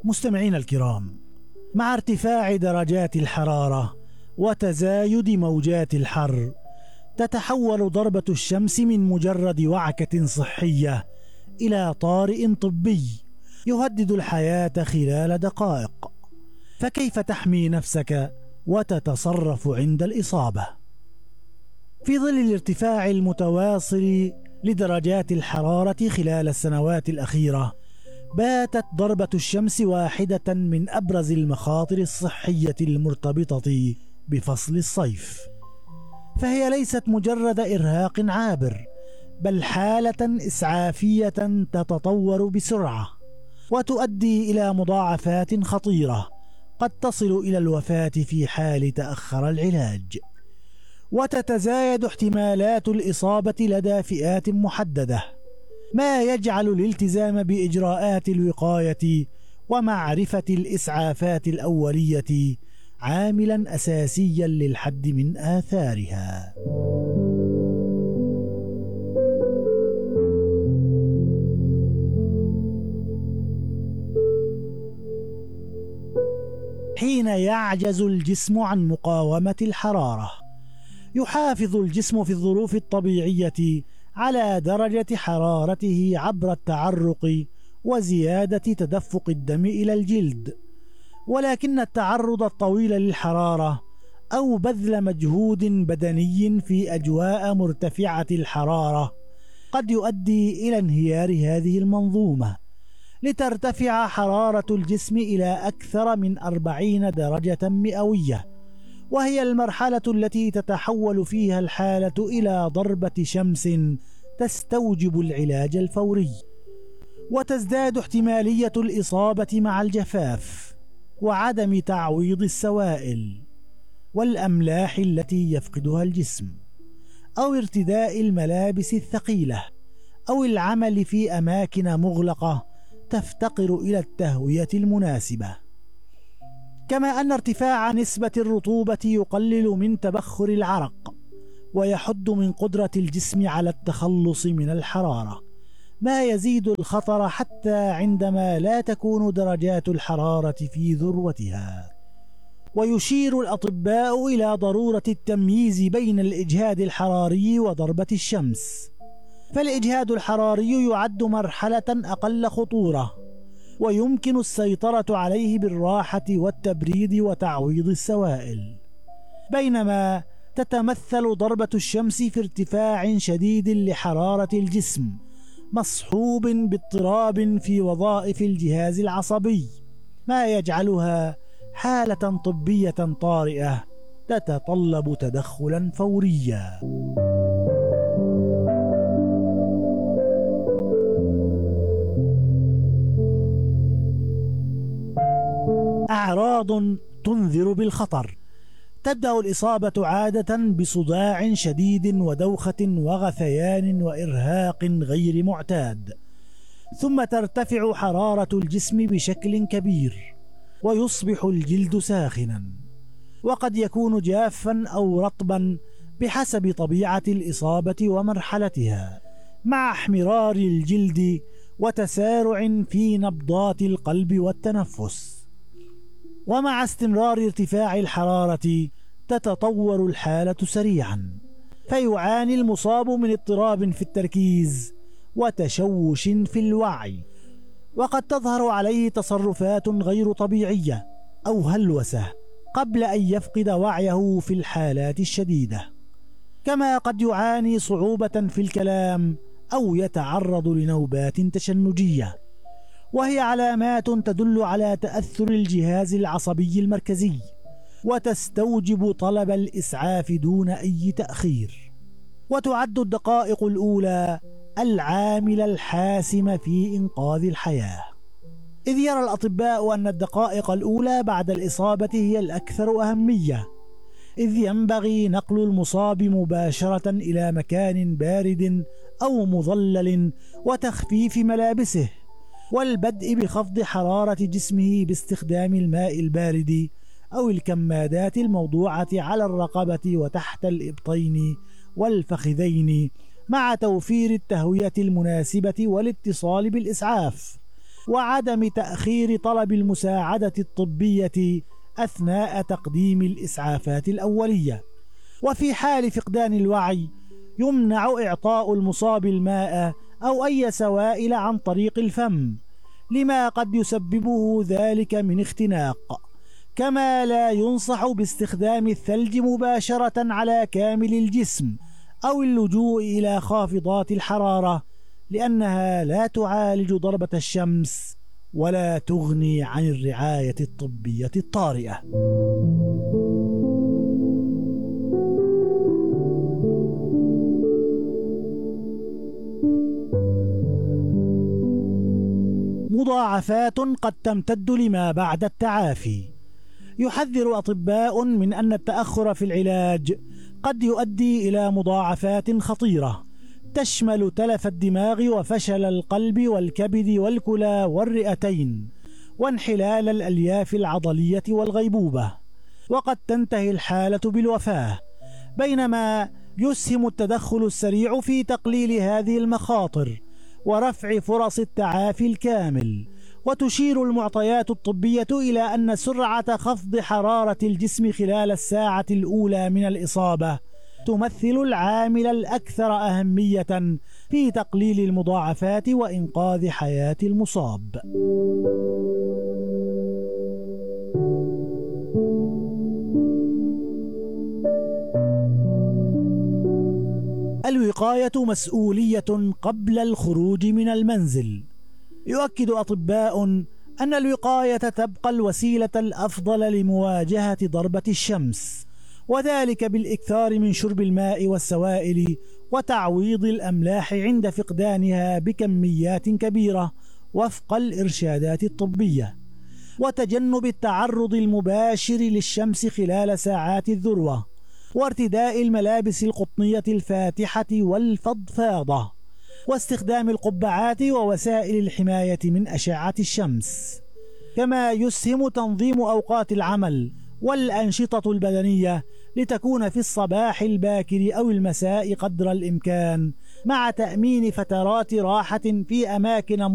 مستمعينا الكرام، مع ارتفاع درجات الحرارة وتزايد موجات الحر، تتحول ضربة الشمس من مجرد وعكة صحية إلى طارئ طبي يهدد الحياة خلال دقائق. فكيف تحمي نفسك وتتصرف عند الإصابة؟ في ظل الارتفاع المتواصل لدرجات الحرارة خلال السنوات الأخيرة، باتت ضربة الشمس واحدة من أبرز المخاطر الصحية المرتبطة بفصل الصيف، فهي ليست مجرد إرهاق عابر، بل حالة إسعافية تتطور بسرعة وتؤدي إلى مضاعفات خطيرة قد تصل إلى الوفاة في حال تأخر العلاج. وتتزايد احتمالات الإصابة لدى فئات محددة، ما يجعل الالتزام بإجراءات الوقاية ومعرفة الإسعافات الأولية عاملا أساسيا للحد من آثارها. حين يعجز الجسم عن مقاومة الحرارة، يحافظ الجسم في الظروف الطبيعية على درجة حرارته عبر التعرق وزيادة تدفق الدم إلى الجلد، ولكن التعرض الطويل للحرارة أو بذل مجهود بدني في أجواء مرتفعة الحرارة قد يؤدي إلى انهيار هذه المنظومة، لترتفع حرارة الجسم إلى أكثر من 40 درجة مئوية، وهي المرحلة التي تتحول فيها الحالة إلى ضربة شمس تستوجب العلاج الفوري. وتزداد احتمالية الإصابة مع الجفاف وعدم تعويض السوائل والأملاح التي يفقدها الجسم، أو ارتداء الملابس الثقيلة، أو العمل في أماكن مغلقة تفتقر إلى التهوية المناسبة. كما أن ارتفاع نسبة الرطوبة يقلل من تبخر العرق ويحد من قدرة الجسم على التخلص من الحرارة، ما يزيد الخطر حتى عندما لا تكون درجات الحرارة في ذروتها. ويشير الأطباء إلى ضرورة التمييز بين الإجهاد الحراري وضربة الشمس، فالإجهاد الحراري يعد مرحلة أقل خطورة، ويمكن السيطرة عليه بالراحة والتبريد وتعويض السوائل، بينما تتمثل ضربة الشمس في ارتفاع شديد لحرارة الجسم مصحوب باضطراب في وظائف الجهاز العصبي، ما يجعلها حالة طبية طارئة تتطلب تدخلا فوريا. أعراض تنذر بالخطر: تبدأ الإصابة عادة بصداع شديد ودوخة وغثيان وإرهاق غير معتاد، ثم ترتفع حرارة الجسم بشكل كبير ويصبح الجلد ساخنا، وقد يكون جافا أو رطبا بحسب طبيعة الإصابة ومرحلتها، مع احمرار الجلد وتسارع في نبضات القلب والتنفس. ومع استمرار ارتفاع الحرارة تتطور الحالة سريعا، فيعاني المصاب من اضطراب في التركيز وتشوش في الوعي، وقد تظهر عليه تصرفات غير طبيعية أو هلوسة قبل أن يفقد وعيه في الحالات الشديدة. كما قد يعاني صعوبة في الكلام أو يتعرض لنوبات تشنجية، وهي علامات تدل على تأثر الجهاز العصبي المركزي، وتستوجب طلب الإسعاف دون أي تأخير. وتعد الدقائق الأولى العامل الحاسم في إنقاذ الحياة، إذ يرى الأطباء أن الدقائق الأولى بعد الإصابة هي الأكثر أهمية، إذ ينبغي نقل المصاب مباشرة إلى مكان بارد أو مظلل وتخفيف ملابسه، والبدء بخفض حرارة جسمه باستخدام الماء البارد أو الكمادات الموضوعة على الرقبة وتحت الإبطين والفخذين، مع توفير التهوية المناسبة والاتصال بالإسعاف. وعدم تأخير طلب المساعدة الطبية أثناء تقديم الإسعافات الأولية. وفي حال فقدان الوعي يمنع إعطاء المصاب الماء أو أي سوائل عن طريق الفم لما قد يسببه ذلك من اختناق، كما لا ينصح باستخدام الثلج مباشرة على كامل الجسم أو اللجوء إلى خافضات الحرارة، لأنها لا تعالج ضربة الشمس ولا تغني عن الرعاية الطبية الطارئة. مضاعفات قد تمتد لما بعد التعافي. يحذر أطباء من أن التأخر في العلاج قد يؤدي إلى مضاعفات خطيرة تشمل تلف الدماغ وفشل القلب والكبد والكلى والرئتين وانحلال الألياف العضلية والغيبوبة، وقد تنتهي الحالة بالوفاة، بينما يسهم التدخل السريع في تقليل هذه المخاطر ورفع فرص التعافي الكامل. وتشير المعطيات الطبية إلى أن سرعة خفض حرارة الجسم خلال الساعة الأولى من الإصابة تمثل العامل الأكثر أهمية في تقليل المضاعفات وإنقاذ حياة المصاب. الوقاية مسؤولية قبل الخروج من المنزل. يؤكد أطباء أن الوقاية تبقى الوسيلة الأفضل لمواجهة ضربة الشمس، وذلك بالإكثار من شرب الماء والسوائل وتعويض الأملاح عند فقدانها بكميات كبيرة وفق الإرشادات الطبية، وتجنب التعرض المباشر للشمس خلال ساعات الذروة، وارتداء الملابس القطنية الفاتحة والفضفاضة، واستخدام القبعات ووسائل الحماية من أشعة الشمس. كما يسهم تنظيم أوقات العمل والأنشطة البدنية لتكون في الصباح الباكر أو المساء قدر الإمكان، مع تأمين فترات راحة في أماكن